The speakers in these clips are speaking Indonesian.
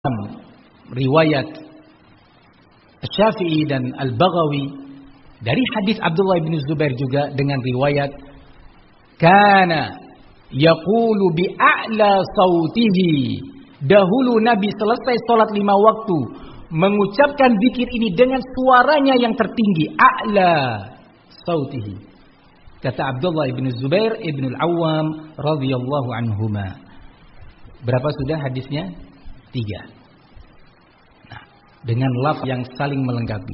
riwayat Syafi'i dan Al-Baghawi dari hadis Abdullah bin Zubair juga dengan riwayat kana yaqulu bi a'la sautihi. Dahulu Nabi selesai salat 5 waktu mengucapkan zikir ini dengan suaranya yang tertinggi, a'la sautihi. Kata Abdullah bin Zubair ibn al-Awwam radhiyallahu anhuma. Berapa sudah hadisnya? 3. Nah, dengan lafaz yang saling melengkapi.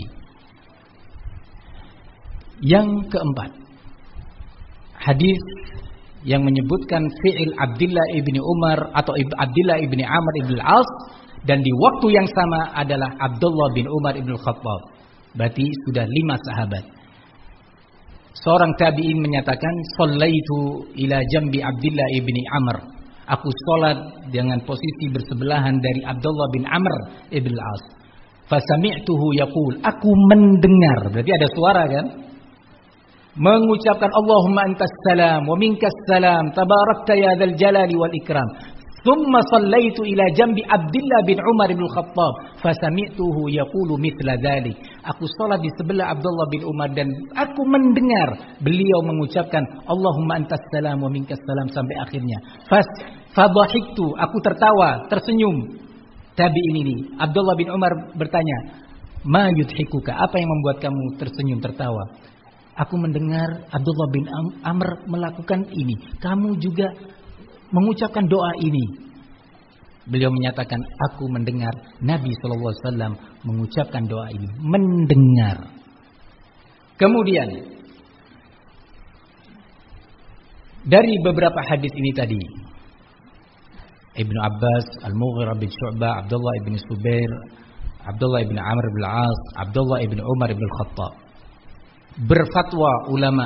Yang keempat, hadis yang menyebutkan fi'il Abdullah ibni Umar atau Abdullah ibni Amr ibn al-As, dan di waktu yang sama adalah Abdullah bin Umar ibn al-Khattab. Berarti sudah 5 sahabat. Seorang tabi'in menyatakan, "Shallaitu ila jambi Abdullah ibni Amr." Aku salat dengan posisi bersebelahan dari Abdullah bin Amr ibn al-As. Fasami'tuhu yaqul, aku mendengar, berarti ada suara kan? Mengucapkan Allahumma antas salam wa minkas salam tabarakta ya dzal jalali wal ikram. Thumma sallaitu ila jambi Abdullah bin Umar bin Khattab fasami'tuhu yaqulu mithla dzalik. Aku salat di sebelah Abdullah bin Umar dan aku mendengar beliau mengucapkan Allahumma antas salam wa minkas salam sampai akhirnya. Fadhahiktu, aku tertawa, tersenyum. Tabi'in ini Abdullah bin Umar bertanya, "Ma yudhikuka? Apa yang membuat kamu tersenyum tertawa?" Aku mendengar Abdullah bin Amr melakukan ini. Kamu juga mengucapkan doa ini. Beliau menyatakan, aku mendengar Nabi SAW mengucapkan doa ini. Mendengar. Kemudian, dari beberapa hadis ini tadi, Ibnu Abbas, Al-Mughirah bin Syu'bah, Abdullah bin Zubair, Abdullah bin Amr bin Al-As, Abdullah bin Umar bin Khattab. Berfatwa ulama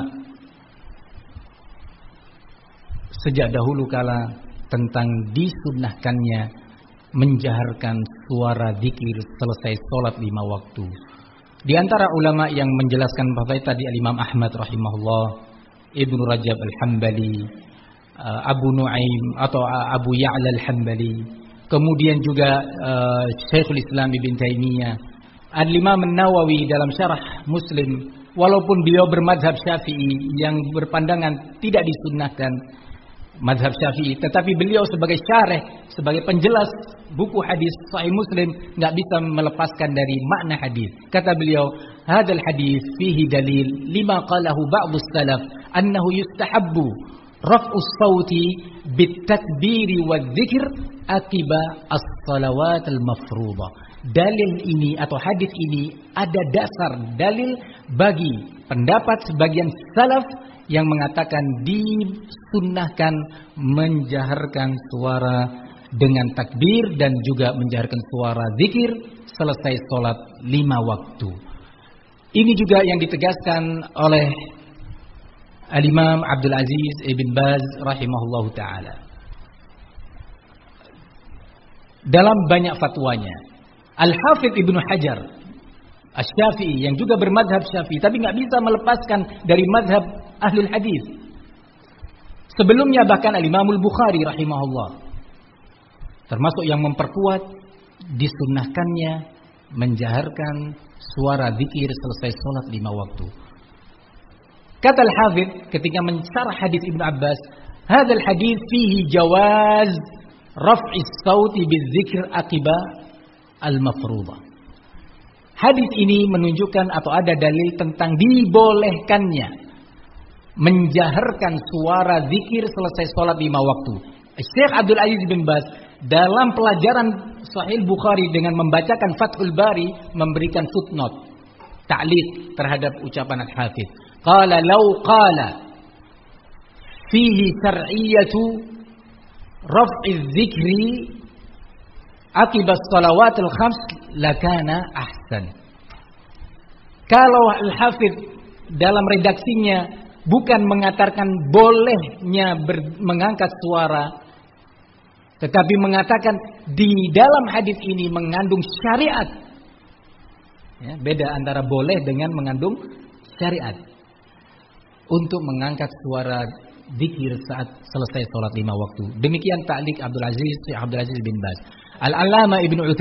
sejak dahulu kala tentang disunnahkannya menjaharkan suara zikir selesai sholat 5 waktu. Di antara ulama yang menjelaskan bahwa tadi Imam Ahmad rahimahullah, Ibnu Rajab Al-Hambali, Abu Nuaim atau Abu Ya'la Al-Hambali, kemudian juga Syekhul Islam Ibn Taimiyah, Al-Imam An-Nawawi dalam syarah Muslim. Walaupun beliau bermadhab Syafi'i yang berpandangan tidak disunnahkan madhab Syafi'i, tetapi beliau sebagai syarih, sebagai penjelas buku hadis Sahih Muslim, nggak bisa melepaskan dari makna hadis. Kata beliau, "Hadzal hadis fihi dalil lima qalahu ba'dus salaf annahu yustahabbu raf'us sauti bitakbiri wadzikr akiba as-salawat al-mafruḍah." Dalil ini atau hadis ini ada dasar dalil bagi pendapat sebagian salaf yang mengatakan disunnahkan menjaharkan suara dengan takbir dan juga menjaharkan suara zikir selesai sholat 5 waktu. Ini juga yang ditegaskan oleh Al-Imam Abdul Aziz Ibn Baz rahimahullahu ta'ala dalam banyak fatwanya. Al-Hafidh Ibnu Hajar Asy-Syafi'i yang juga bermadhab Syafi'i, tapi nggak bisa melepaskan dari madhab ahlul hadis. Sebelumnya bahkan Al-Imamul Bukhari rahimahullah termasuk yang memperkuat disunnahkannya menjaharkan suara zikir selesai sholat 5 waktu. Kata Al-Hafidh ketika mensyarah hadis Ibnu Abbas, hadzal hadis fihi jawaz raf'is sauti bidzikr akiba al-mafruḍah. Hadis ini menunjukkan atau ada dalil tentang dibolehkannya menjaharkan suara zikir selesai sholat 5 waktu. Syekh Abdul Aziz bin Baz dalam pelajaran Sahih Bukhari dengan membacakan Fathul Bari memberikan footnote, ta'liq terhadap ucapan Al-Hafidh. Qala law qala fihi syar'iyyatu raf'iz dzikri akibat shalawatil khams lakana ahsan. Kalau Al-Hafidh dalam redaksinya bukan mengatakan bolehnya mengangkat suara, tetapi mengatakan di dalam hadis ini mengandung syariat. Ya, beda antara boleh dengan mengandung syariat untuk mengangkat suara zikir saat selesai sholat 5 waktu. Demikian ta'liq Abdul Aziz bin Baz. Al-Allamah Ibnu